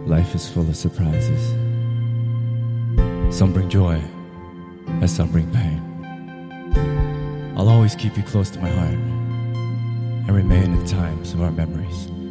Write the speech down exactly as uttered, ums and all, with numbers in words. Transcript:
Life is full of surprises. Some bring joy, and some bring pain. I'll always keep you close to my heart and remain in the times of our memories.